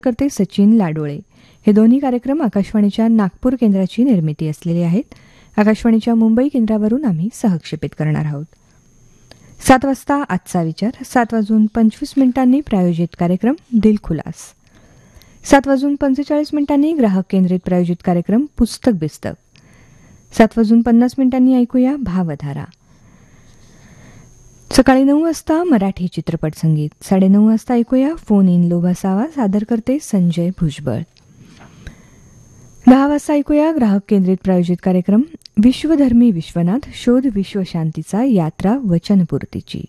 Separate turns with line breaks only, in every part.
करते सचिन लाडोळे. हे दोन्ही कार्यक्रम आकाशवाणीच्या नागपूर केंद्राची निर्मिती असलेले आहेत. आकाशवाणीच्या मुंबई केंद्रावरून आम्ही सहक्षेपित करणार आहोत. 7 वाजता आजचा विचार, 7:25 प्रायोजित कार्यक्रम दिलखुलास, 7:45 ग्राहक केंद्रित प्रायोजित कार्यक्रम पुस्तक बिस्तक, 7:50 ऐकूया भावधारा. सकाळी 9 वाजता मराठी चित्रपट संगीत, 9:30 वाजता ऐकूया फोन इन लोभासावा, सादर करते संजय भुजबळ. 10 वाजता ऐकूया ग्राहक केंद्रित प्रायोजित कार्यक्रम विश्वधर्मी विश्वनाथ, शोध विश्वशांतीचा, यात्रा वचनपूर्तीची.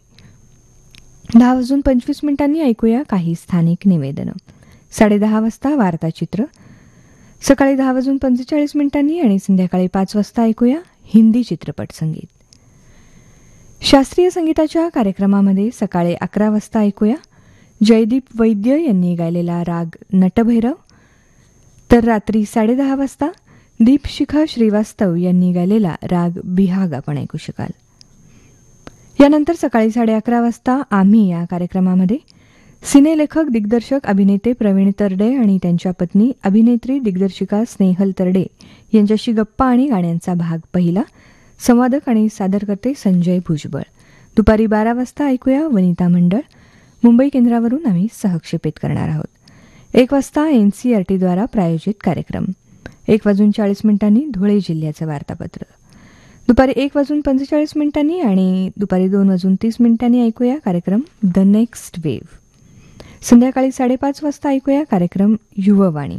10:25 ऐकूया काही स्थानिक निवेदनं. 10:30 वाजता वार्ताचित्र. सकाळी 10:45 आणि संध्याकाळी 5 वाजता ऐकूया हिंदी चित्रपट संगीत. शास्त्रीय संगीताच्या कार्यक्रमामध्ये सकाळी 11 वाजता ऐकूया जयदीप वैद्य यांनी गायलेला राग नटभैरव, तर रात्री 10:30 वाजता दीपशिखा श्रीवास्तव यांनी गायलेला राग बिहाग आपण ऐकू शकाल. यानंतर सकाळी 11:30 वाजता आम्ही या कार्यक्रमामध्ये सिनेलेखक दिग्दर्शक अभिनेते प्रवीण तरडे आणि त्यांच्या पत्नी अभिनेत्री दिग्दर्शिका स्नेहल तरडे यांच्याशी गप्पा आणि गाण्यांचा भाग पहिला. संवादक आणि सादरकर्ते संजय भुजबळ. दुपारी 12 वाजता ऐकूया वनिता मंडळ, मुंबई केंद्रावरून आम्ही सहक्षेपित करणार आहोत. 1 वाजता NCERT-द्वारा प्रायोजित कार्यक्रम. 1:40 धुळे जिल्ह्याचं वार्तापत्र. दुपारी 1:45 आणि दुपारी 2:30 ऐकूया कार्यक्रम द नेक्स्ट वेव्ह. संध्याकाळी 5:30 वाजता ऐकूया कार्यक्रम युववाणी.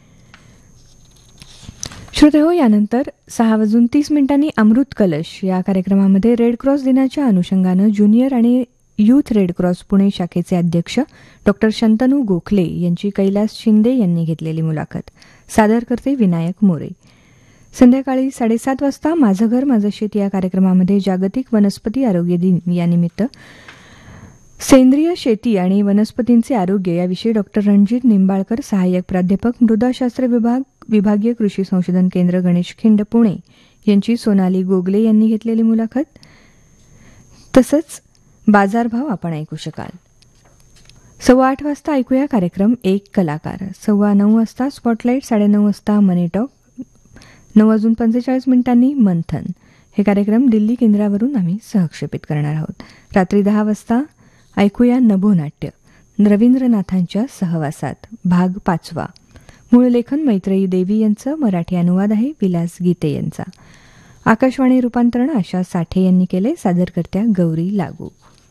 श्रोतेहो, यानंतर 6:30 अमृत कलश या कार्यक्रमामध्ये रेड क्रॉस दिनाच्या अनुषंगानं ज्युनियर आणि यूथ रेड क्रॉस पुणे शाखेचे अध्यक्ष डॉ. शंतनू गोखले यांची कैलास शिंदे यांनी घेतलेली मुलाखत, सादर करते विनायक मोरे. संध्याकाळी 7:30 वाजता माझं घर माझं शेत या कार्यक्रमामध्ये जागतिक वनस्पती आरोग्य दिन यानिमित्त सेंद्रिय शेती आणि वनस्पतींचे आरोग्य याविषयी डॉ. रणजित निंबाळकर, सहाय्यक प्राध्यापक मृदाशास्त्र विभाग, विभागीय कृषी संशोधन केंद्र, गणेश खिंड, पुणे यांची सोनाली गोगले यांनी घेतलेली मुलाखत, तसंच बाजारभाव आपण ऐकू शकाल. 8:15 वाजता ऐकूया कार्यक्रम एक कलाकार. 9:15 वाजता स्पॉटलाईट, 9:30 वाजता मनी टॉक, 9:45 मंथन. हे कार्यक्रम दिल्ली केंद्रावरून आम्ही सहक्षेपित करणार आहोत. रात्री 10 वाजता ऐकूया नभोनाट्य, रवींद्रनाथांच्या सहवासात, भाग 5. मूळ लेखन मैत्रेयी देवी यांचं, मराठी अनुवाद आहे विलास गीते यांचा. आकाशवाणी रूपांतरण आशा साठे यांनी केले, सादरकर्त्या गौरी लागू.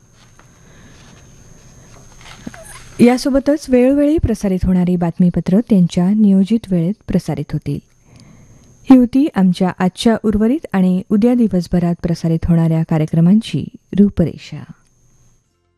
यासोबतच वेळोवेळी प्रसारित होणारी बातमीपत्र त्यांच्या नियोजित वेळेत प्रसारित होतील. ही होती आमच्या आजच्या उर्वरित आणि उद्या दिवसभरात प्रसारित होणाऱ्या कार्यक्रमांची रूपरेषा.